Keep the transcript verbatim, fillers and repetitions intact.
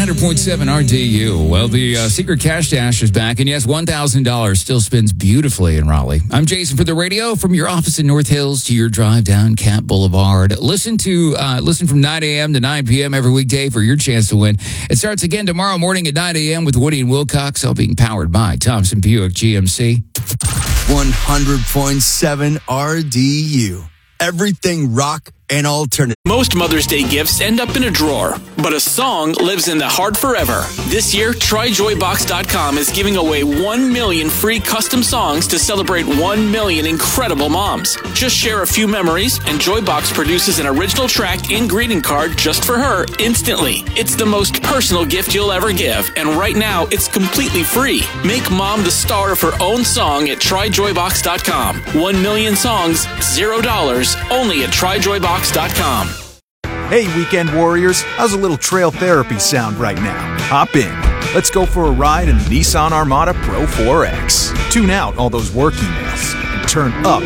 hundred point seven R D U. Well, the uh, Secret Cash Dash is back, and yes, one thousand dollars still spins beautifully in Raleigh. I'm Jason for the radio, from your office in North Hills to your drive down Cap Boulevard. Listen to uh, listen from nine a.m. to nine p.m. every weekday for your chance to win. It starts again tomorrow morning at nine a.m. with Woody and Wilcox, all being powered by Thompson Buick G M C. one hundred point seven R D U. Everything rock and alternative. Most Mother's Day gifts end up in a drawer, but a song lives in the heart forever. This year, Try Joy Box dot com is giving away one million free custom songs to celebrate one million incredible moms. Just share a few memories, and Joybox produces an original track and greeting card just for her instantly. It's the most personal gift you'll ever give, and right now, it's completely free. Make mom the star of her own song at Try Joy Box dot com. One million songs, zero dollars, only at Try Joy Box dot com. Hey, weekend warriors, how's a little trail therapy sound right now? Hop in. Let's go for a ride in the Nissan Armada Pro four X. Tune out all those work emails and turn up